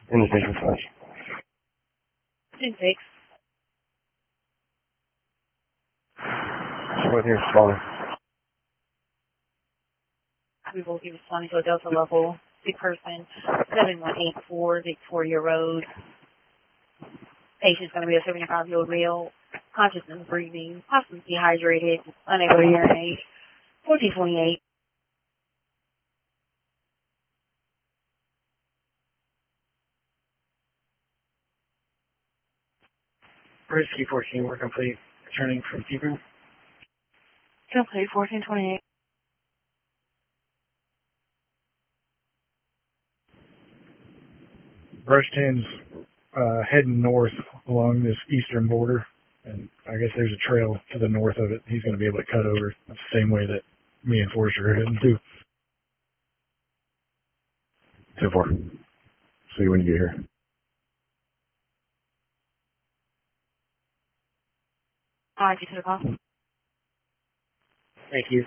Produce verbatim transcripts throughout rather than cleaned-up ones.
Indication flash. ten six. Right here, responding. We will be responding to a Delta level, sick person, seven one eight four Victoria Road. Patient's going to be a seventy-five-year-old male, conscious and breathing, possibly dehydrated, unable to urinate, fourteen twenty-eight. Risky fourteen, we're complete. Returning from Hebrew. Complete, fourteen twenty-eight. Brush ten's uh, heading north along this eastern border, and I guess there's a trail to the north of it. He's going to be able to cut over the same way that me and Forrester are heading to. ten four. See you when you get here. All right, you to the call. Thank you.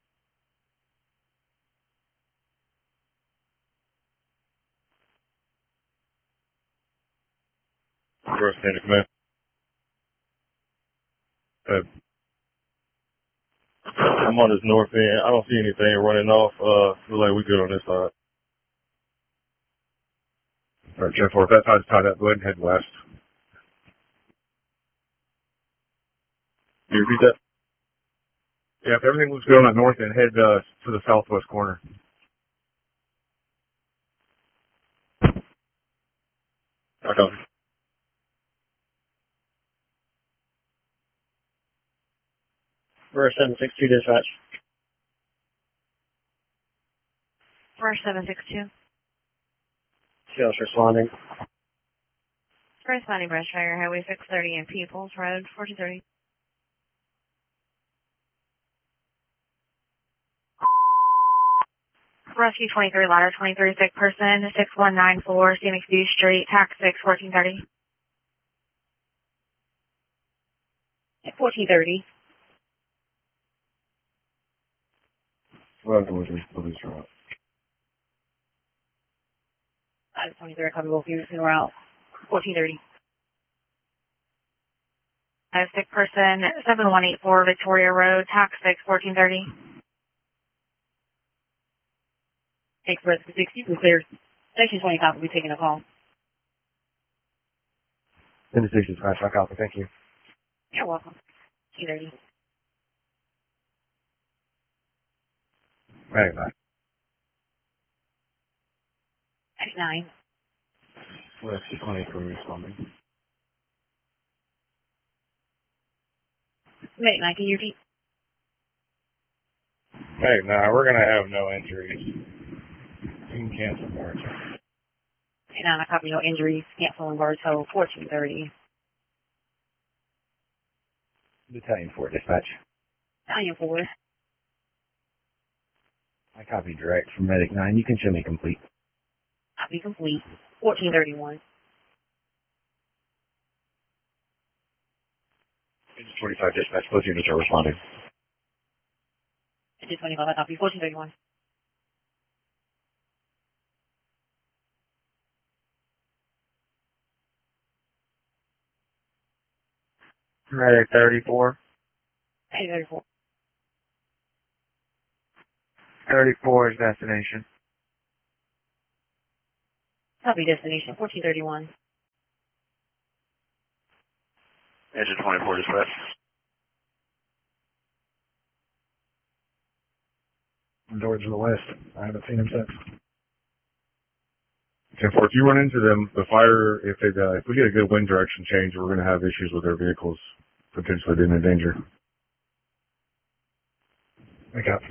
First ten to command. Uh, I'm on this north end. I don't see anything running off. Uh, look like we good on this side. All right, ten four. If that side's tied up, go ahead and head west. Can you repeat that? Yeah, if everything looks good on that north end, head uh, to the southwest corner. I copy. We're seven six two dispatch. We're seven six two. Sales responding. First body brush fire, Highway six thirty and Peoples Road, fourteen thirty. Rescue twenty-three, ladder twenty-three, sick person, six one nine four, Scenic View Street, tax six, fourteen thirty. fourteen thirty. Well, towards the police route. Ladder twenty-three, copy both units in route, fourteen thirty. I have sick person, seven one eight four Victoria Road, tax six, fourteen thirty. Express sixty, we clear. Section twenty-five will be taking a call. Indication flash. I copy. Thank you. You're welcome. two thirty. Right back. nine. Rescue twenty-three responding. Make nine, can you repeat? Hey, nah, we're gonna have no injuries. You can cancel March. nine, I copy no injuries, canceling Bartow, fourteen thirty. Battalion four dispatch. Battalion four. I copy direct from Medic nine. You can show me complete. Copy complete, fourteen thirty-one. twenty-five dispatch. Both units are responding. Engine twenty-five, I copy, fourteen thirty-one. Medic thirty-four. eight thirty-four. thirty-four is destination. Copy destination, fourteen thirty-one. Engine twenty-four dispatch. Towards the west. I haven't seen him since. ten four, if you run into them, the fire, if it, uh, if we get a good wind direction change, we're gonna have issues with their vehicles potentially being in danger. I got.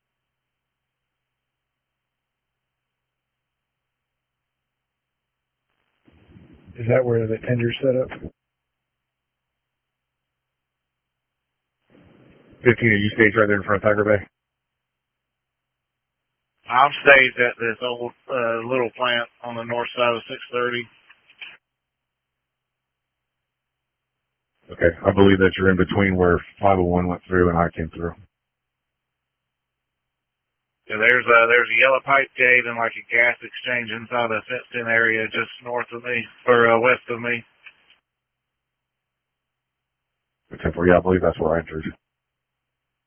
Is that where the tender's set up? fifteen, you staged right there in front of Tiger Bay? I'm staged at this old uh, little plant on the north side of six thirty. Okay, I believe that you're in between where five oh one went through and I came through. Yeah, there's a there's a yellow pipe gate and like a gas exchange inside a fenced in area just north of me or uh, west of me. Except for, yeah, I believe that's where I entered.